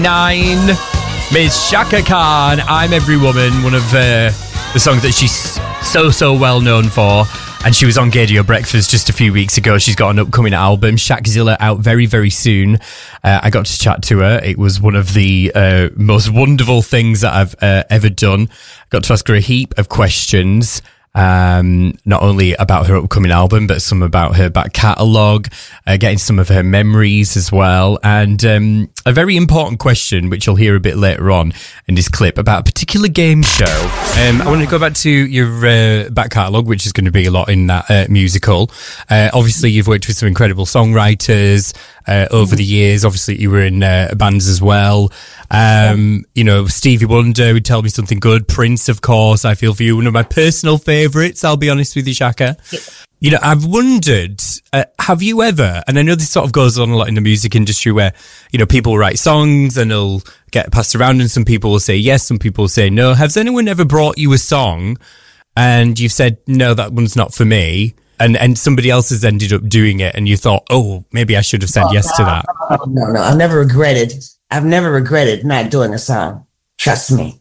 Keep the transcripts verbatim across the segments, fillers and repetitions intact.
Nine, Miss Chaka Khan, I'm Every Woman, one of uh, the songs that she's so, so well known for. And she was on Gaydio Breakfast just a few weeks ago. She's got an upcoming album, Shakzilla, out very, very soon. Uh, I got to chat to her. It was one of the uh, most wonderful things that I've uh, ever done. I got to ask her a heap of questions. Um, not only about her upcoming album, but some about her back catalogue, uh, getting some of her memories as well. And um, a very important question, which you'll hear a bit later on in this clip, about a particular game show. Um, I want to go back to your uh, back catalogue, which is going to be a lot in that uh, musical. Uh, obviously, you've worked with some incredible songwriters uh, over the years. Obviously, you were in uh, bands as well. Um, you know, Stevie Wonder would tell me something good. Prince, of course, I feel for you. One of my personal favourites, I'll be honest with you, Chaka. Yeah. You know, I've wondered, uh, have you ever, and I know this sort of goes on a lot in the music industry where, you know, people write songs and they'll get passed around and some people will say yes, some people will say no. Has anyone ever brought you a song and you've said, no, that one's not for me? And and somebody else has ended up doing it and you thought, oh, maybe I should have said oh, yes no, to that. No, no, I've never regretted. I've never regretted not doing a song. Trust me.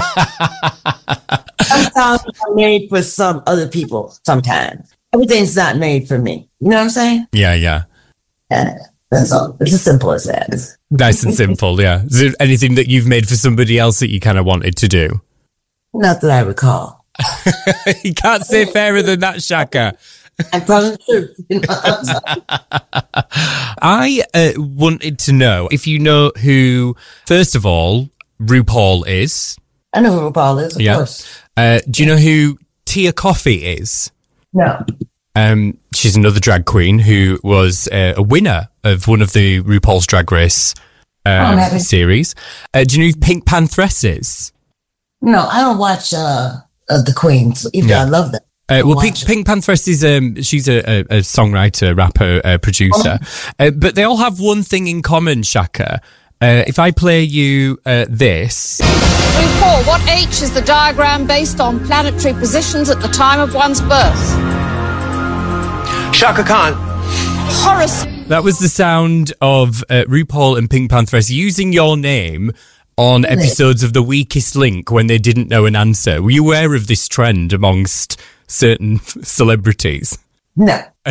Some songs are made for some other people sometimes. Everything's not made for me. You know what I'm saying? Yeah, yeah. Yeah, that's all. It's as simple as that. Nice and simple, yeah. Is there anything that you've made for somebody else that you kind of wanted to do? Not that I recall. You can't say fairer than that, Chaka. I'm telling the truth. You know I uh, wanted to know if you know who, first of all, RuPaul is. I know who RuPaul is, of yeah. course. Uh, do you know who Tia Kofi is? No. Um, she's another drag queen who was uh, a winner of one of the RuPaul's Drag Race um, oh, series. Uh, do you know who Pink Pantheress is? No, I don't watch uh, uh, the Queens, even yeah. though I love them. Uh, well, Pink, Pink Pantheress is um, she's a, a, a songwriter, rapper, uh, producer, uh, but they all have one thing in common, Chaka. Uh, if I play you uh, this, RuPaul, what H is the diagram based on planetary positions at the time of one's birth? Chaka Khan. Horus. That was the sound of uh, RuPaul and Pink Pantheress using your name on episodes of The Weakest Link when they didn't know an answer. Were you aware of this trend amongst certain celebrities? No. I'm,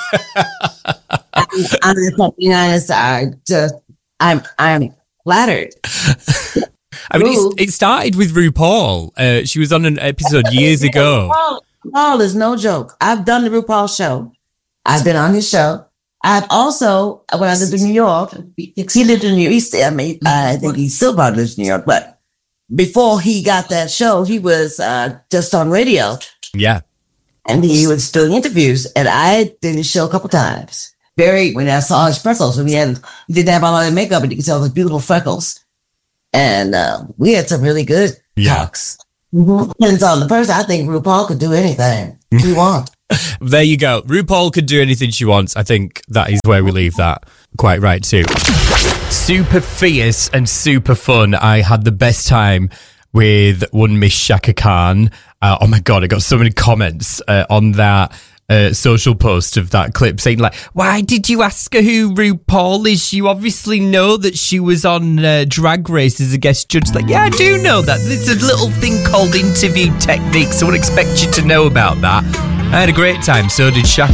I'm just being honest. I just, I'm, I'm flattered. I mean, it's, it started with RuPaul. Uh, she was on an episode years ago. RuPaul, RuPaul is no joke. I've done the RuPaul show. I've been on his show. I've also, when I lived in New York, because he lived in New York, I mean, I think he still probably lives in New York, but before he got that show, he was uh, just on radio. Yeah. And he was doing interviews, and I did his show a couple times. Very, when I saw his freckles, when he had, he didn't have all that makeup, and you could tell those beautiful freckles. And uh, we had some really good yeah. talks. Mm-hmm. And so the person, I think RuPaul could do anything he wants. There you go. RuPaul could do anything she wants. I think that is where we leave that. Quite right, too. Super fierce and super fun. I had the best time with one Miss Chaka Khan. Uh, oh my God, I got so many comments uh, on that uh, social post of that clip saying like, why did you ask her who RuPaul is? You obviously know that she was on uh, Drag Race as a guest judge. Like, yeah, I do know that. There's a little thing called interview techniques. I would expect you to know about that. I had a great time, so did Chaka.